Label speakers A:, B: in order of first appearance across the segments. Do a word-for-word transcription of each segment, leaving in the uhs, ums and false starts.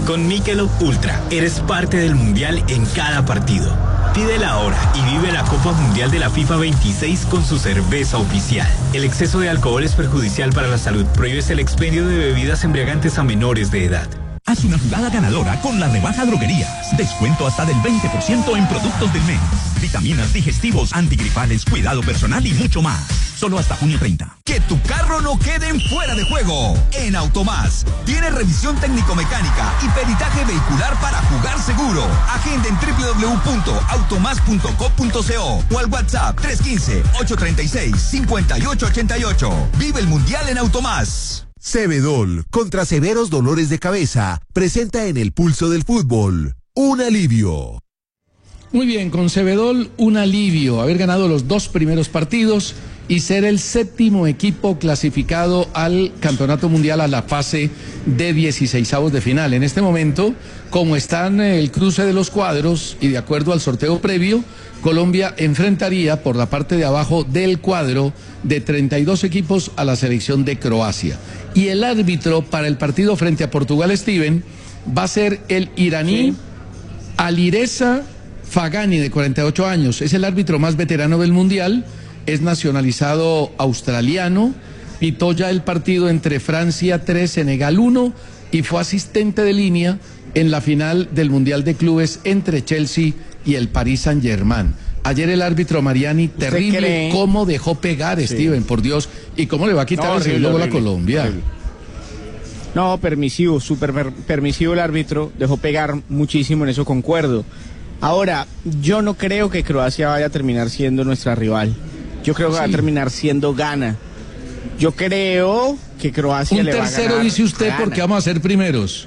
A: Con Michelob Ultra, eres parte del Mundial en cada partido. Pídela ahora y vive la Copa Mundial de la FIFA veintiséis con su cerveza oficial. El exceso de alcohol es perjudicial para la salud. Prohíbes el expendio de bebidas embriagantes a menores de edad.
B: Haz una jugada ganadora con la rebaja Droguerías. Descuento hasta del veinte por ciento en productos del mes. Vitaminas, digestivos, antigripales, cuidado personal y mucho más. Solo hasta junio treinta.
C: Que tu carro no quede en fuera de juego. En Automás. Tiene revisión técnico-mecánica y peritaje vehicular para jugar seguro. Agenda en doble u doble u doble u punto automás punto co punto co o al WhatsApp tres uno cinco, ocho tres seis, cinco ocho ocho ocho. Vive el Mundial en Automás.
D: Cebedol, contra severos dolores de cabeza, presenta en el pulso del fútbol un alivio.
E: Muy bien, con Cebedol un alivio, haber ganado los dos primeros partidos y ser el séptimo equipo clasificado al Campeonato Mundial a la fase de dieciseisavos de final. En este momento, como están el cruce de los cuadros y de acuerdo al sorteo previo, Colombia enfrentaría por la parte de abajo del cuadro de treinta y dos equipos a la selección de Croacia. Y el árbitro para el partido frente a Portugal, Steven, va a ser el iraní sí. Alireza Fagani, de cuarenta y ocho años. Es el árbitro más veterano del Mundial, es nacionalizado australiano, pitó ya el partido entre Francia tres, Senegal uno y fue asistente de línea en la final del Mundial de Clubes entre Chelsea y el Paris Saint-Germain. Ayer el árbitro Mariani, terrible cómo dejó pegar, sí. Steven, por Dios, y cómo le va a quitar no, el segundo gol a Colombia. Horrible.
F: No, permisivo, súper per permisivo el árbitro, dejó pegar muchísimo, en eso concuerdo. Ahora, yo no creo que Croacia vaya a terminar siendo nuestra rival. Yo creo que sí. va a terminar siendo Ghana. Yo creo que Croacia
E: Un
F: le va a ganar.
E: Un tercero, dice usted, porque vamos a ser primeros.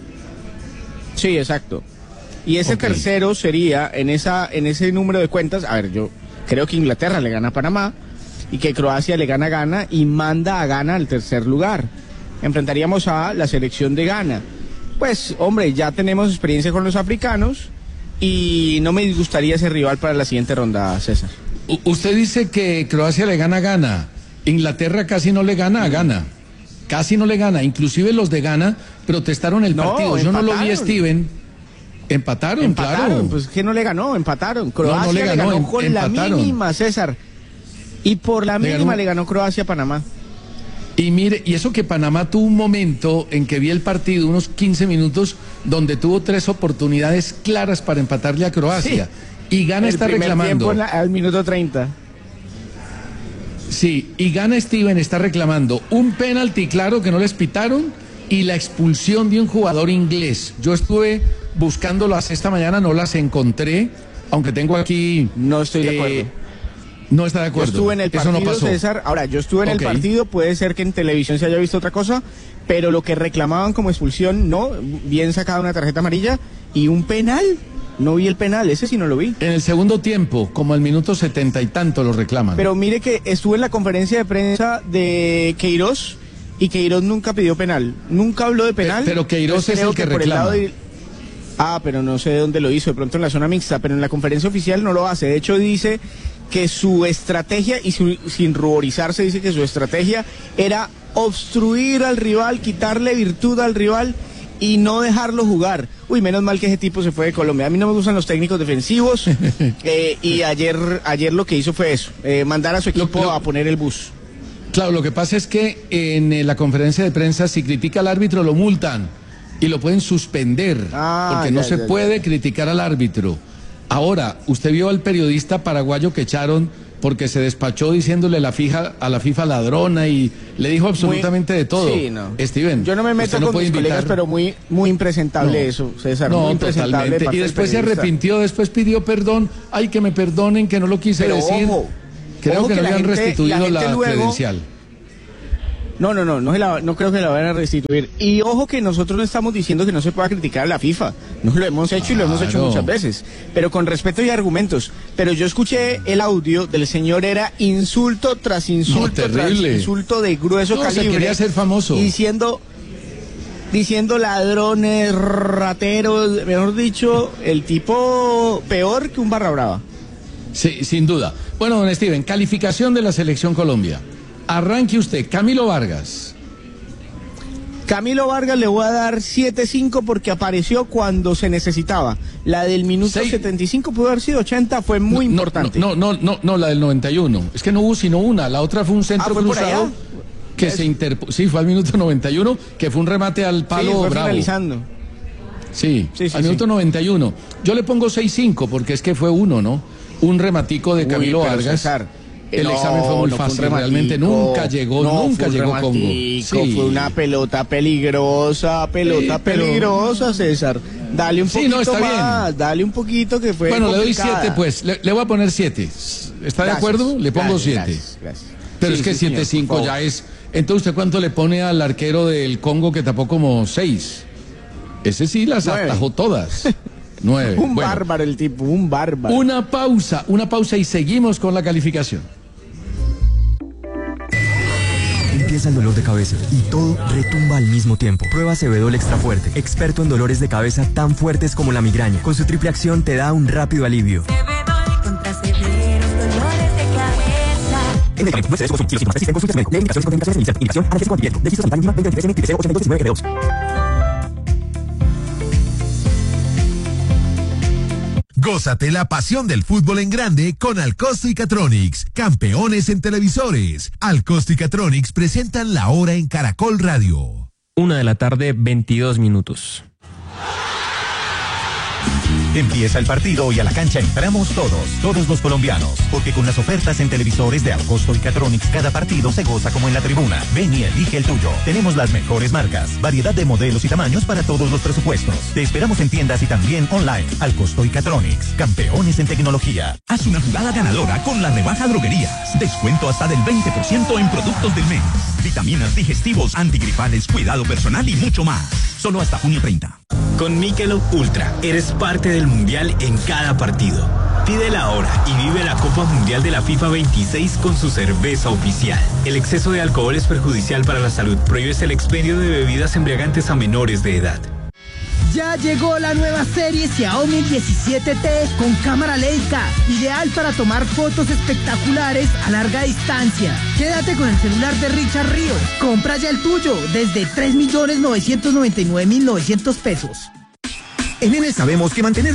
F: Sí, exacto. Y ese okay. tercero sería, en esa en ese número de cuentas, a ver, yo creo que Inglaterra le gana a Panamá y que Croacia le gana a Ghana y manda a Ghana al tercer lugar. Enfrentaríamos a la selección de Ghana. Pues, hombre, ya tenemos experiencia con los africanos y no me disgustaría ese rival para la siguiente ronda, César.
E: U usted dice que Croacia le gana a Ghana. Inglaterra casi no le gana a Ghana. Casi no le gana. Inclusive los de Ghana protestaron el no, partido. Yo empataron. no lo vi, Steven. Empataron,
F: empataron,
E: claro.
F: Pues que no le ganó, empataron. Croacia no, no le ganó, le ganó
E: em,
F: con
E: empataron.
F: la mínima, César. Y por la mínima le ganó, le ganó Croacia a Panamá.
E: Y mire, y eso que Panamá tuvo un momento en que vi el partido, unos quince minutos, donde tuvo tres oportunidades claras para empatarle a Croacia. Sí. Y Ghana
F: el
E: está
F: primer
E: reclamando.
F: La, al minuto treinta.
E: Sí, y Ghana, Steven, está reclamando un penalti claro que no les pitaron y la expulsión de un jugador inglés. Yo estuve buscándolas esta mañana, no las encontré, aunque tengo aquí...
F: No estoy de
E: eh,
F: acuerdo.
E: No está de acuerdo.
F: Yo estuve en el partido,
E: Eso no pasó.
F: César. Ahora, yo estuve en okay. el partido, puede ser que en televisión se haya visto otra cosa, pero lo que reclamaban como expulsión, no, bien sacada una tarjeta amarilla y un penal. No vi el penal, ese sí no lo vi.
E: En el segundo tiempo, como al minuto setenta y tanto lo reclaman.
F: Pero mire que estuve en la conferencia de prensa de Queiroz y Queiroz nunca pidió penal. Nunca habló de penal.
E: Pero Queiroz es el que, que reclama.
F: El de... Ah, pero no sé de dónde lo hizo, de pronto en la zona mixta, pero en la conferencia oficial no lo hace. De hecho dice que su estrategia, y su, sin ruborizarse, dice que su estrategia era obstruir al rival, quitarle virtud al rival y no dejarlo jugar. Uy, menos mal que ese tipo se fue de Colombia. A mí no me gustan los técnicos defensivos eh, y ayer ayer lo que hizo fue eso, eh, mandar a su equipo lo, lo, a poner el bus.
E: Claro, lo que pasa es que en eh, la conferencia de prensa, si critica al árbitro lo multan y lo pueden suspender, ah, porque no ya, se ya, puede ya. criticar al árbitro. Ahora, usted vio al periodista paraguayo que echaron porque se despachó diciéndole la fija, a la FIFA ladrona y le dijo absolutamente muy, de todo.
F: Sí, no.
E: Steven,
F: yo no me meto no con mis invitar... colegas, pero muy muy impresentable no, eso, César.
E: No,
F: muy impresentable
E: totalmente. Y después se arrepintió, después pidió perdón. Ay, que me perdonen, que no lo quise pero decir. Ojo, Creo ojo que, que no le han gente, restituido la, la luego... credencial.
F: No, no, no, no, se la, no creo que la vayan a restituir. Y ojo que nosotros no estamos diciendo que no se pueda criticar a la FIFA. No lo hemos hecho y lo hemos hecho muchas veces. Pero con respeto y argumentos. Pero yo escuché el audio del señor, era insulto tras insulto, no, tras insulto de grueso
E: no,
F: calibre.
E: Se quería ser famoso.
F: Diciendo, diciendo ladrones, rateros, mejor dicho, el tipo peor que un barra brava.
E: Sí, sin duda. Bueno, don Steven, calificación de la Selección Colombia. Arranque usted, Camilo Vargas.
F: Camilo Vargas le voy a dar siete cinco porque apareció cuando se necesitaba. La del minuto
E: Seis.
F: setenta y cinco pudo haber sido ochenta, fue muy
E: no,
F: importante.
E: No, no, no, no, no, la del noventa y uno. Es que no hubo sino una. La otra fue un centro
F: Ah, ¿fue por
E: cruzado
F: allá?
E: que
F: Es-
E: se interpuso. Sí, fue al minuto noventa y uno, que fue un remate al palo
F: sí, fue
E: bravo.
F: finalizando.
E: Sí,
F: Sí, sí,
E: al minuto
F: sí.
E: noventa y uno. Yo le pongo seis cinco porque es que fue uno, ¿no? Un rematico de
F: Uy,
E: Camilo
F: pero
E: Vargas.
F: César,
E: El
F: no,
E: examen fue muy
F: no
E: fácil,
F: un rematico,
E: realmente nunca llegó,
F: no,
E: nunca
F: fue un
E: llegó Congo.
F: rematico,
E: Sí.
F: Fue una pelota peligrosa, pelota
E: Sí, pero-
F: peligrosa, César. Dale un
E: Sí,
F: poquito
E: no, está
F: más,
E: bien.
F: dale un poquito que fue
E: Bueno, le doy
F: complicada.
E: siete, pues. Le, le voy a poner siete. ¿Está de
F: Gracias,
E: acuerdo? Le pongo
F: gracias,
E: siete.
F: gracias, gracias.
E: Pero
F: Sí,
E: es que
F: sí, señor,
E: siete cinco
F: por
E: ya
F: favor.
E: es. Entonces, ¿usted cuánto le pone al arquero del Congo que tapó como seis? Ese sí las
F: Nueve.
E: atajó todas. Nueve.
F: Un
E: Bueno,
F: bárbaro el tipo, un bárbaro.
E: una pausa, una pausa y seguimos con la calificación.
G: Empieza el dolor de cabeza y todo retumba al mismo tiempo. Prueba Cebedol Extra Fuerte, experto en dolores de cabeza tan fuertes como la migraña. Con su triple acción te da un rápido alivio.
H: Cebedol contra severos dolores de cabeza.
G: En medicamentos, no excedes, consumo, si los síntomas persisten, consulte a su médico. Lee indicaciones y contraindicaciones en lista. Indicación, analgésico antibiótico. Déficit sanitario mínima veinte veintitrés M I P C ochenta y dos diecinueve G D dos.
D: Gózate la pasión del fútbol en grande con Alcosto y Catronics, campeones en televisores. Alcosto y Catronics presentan La Hora en Caracol Radio.
I: Una de la tarde, veintidós minutos.
B: Empieza el partido y a la cancha entramos todos, todos los colombianos, porque con las ofertas en televisores de Alcosto y Catronics cada partido se goza como en la tribuna. Ven y elige el tuyo. Tenemos las mejores marcas, variedad de modelos y tamaños para todos los presupuestos. Te esperamos en tiendas y también online. Alcosto y Catronics, campeones en tecnología.
C: Haz una jugada ganadora con la rebaja Droguerías. Descuento hasta del veinte por ciento en productos del mes. Vitaminas, digestivos, antigripales, cuidado personal y mucho más. Solo hasta junio treinta.
A: Con Michelob Ultra, eres parte del Mundial en cada partido. Pídela ahora y vive la Copa Mundial de la FIFA veintiséis con su cerveza oficial. El exceso de alcohol es perjudicial para la salud. Prohíbes el expendio de bebidas embriagantes a menores de edad.
J: Ya llegó la nueva serie Xiaomi diecisiete T con cámara Leica, ideal para tomar fotos espectaculares a larga distancia. Quédate con el celular de Richard Ríos. Compra ya el tuyo desde tres millones novecientos noventa y nueve mil novecientos pesos.
K: En Enel sabemos que mantener